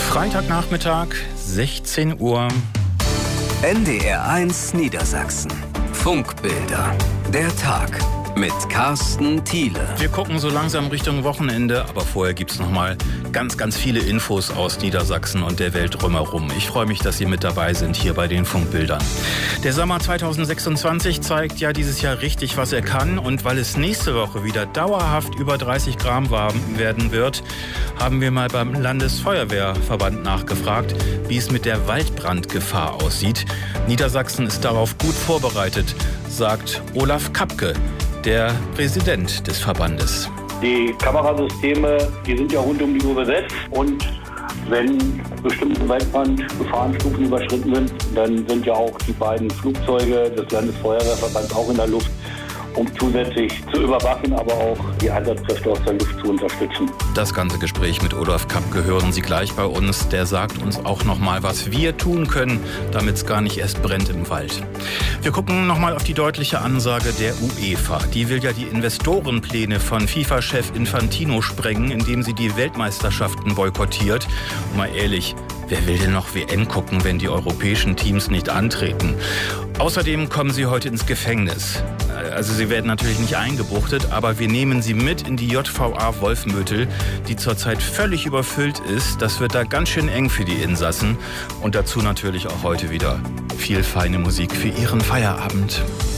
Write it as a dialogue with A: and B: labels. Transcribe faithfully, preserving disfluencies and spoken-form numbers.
A: Freitagnachmittag, sechzehn Uhr.
B: N D R eins Niedersachsen. Funkbilder. Der Tag mit Carsten Thiele.
A: Wir gucken so langsam Richtung Wochenende, aber vorher gibt es noch mal ganz, ganz viele Infos aus Niedersachsen und der Welt drumherum. Ich freue mich, dass Sie mit dabei sind hier bei den Funkbildern. Der Sommer zweitausendsechsundzwanzig zeigt ja dieses Jahr richtig, was er kann. Und weil es nächste Woche wieder dauerhaft über dreißig Grad warm werden wird, haben wir mal beim Landesfeuerwehrverband nachgefragt, wie es mit der Waldbrandgefahr aussieht. Niedersachsen ist darauf gut vorbereitet, sagt Olaf Kapke, der Präsident des Verbandes.
C: Die Kamerasysteme, die sind ja rund um die Uhr besetzt, und wenn bestimmte Waldbrandgefahrenstufen überschritten sind, dann sind ja auch die beiden Flugzeuge des Landesfeuerwehrverbands auch in der Luft, um zusätzlich zu überwachen, aber auch die Einsatzkräfte aus der Luft zu unterstützen.
A: Das ganze Gespräch mit Olaf Kapke hören Sie gleich bei uns. Der sagt uns auch noch mal, was wir tun können, damit es gar nicht erst brennt im Wald. Wir gucken noch mal auf die deutliche Ansage der UEFA. Die will ja die Investorenpläne von FIFA-Chef Infantino sprengen, indem sie die Weltmeisterschaften boykottiert. Und mal ehrlich, wer will denn noch W M gucken, wenn die europäischen Teams nicht antreten? Außerdem kommen sie heute ins Gefängnis. Also sie werden natürlich nicht eingebuchtet, aber wir nehmen sie mit in die J V A Wolfenbüttel, die zurzeit völlig überfüllt ist. Das wird da ganz schön eng für die Insassen. Und dazu natürlich auch heute wieder viel feine Musik für Ihren Feierabend.